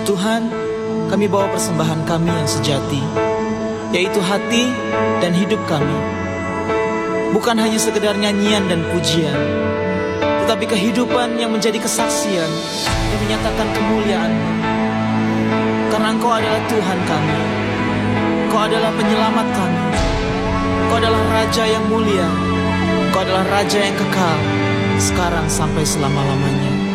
Tuhan, kami bawa persembahan kami yang sejati, yaitu hati dan hidup kami. Bukan hanya sekedar nyanyian dan pujian, tetapi kehidupan yang menjadi kesaksian yang menyatakan kemuliaan-Mu. Karena Engkau adalah Tuhan kami, Engkau adalah penyelamat kami, Engkau adalah Raja yang mulia, Engkau adalah Raja yang kekal, sekarang sampai selama-lamanya.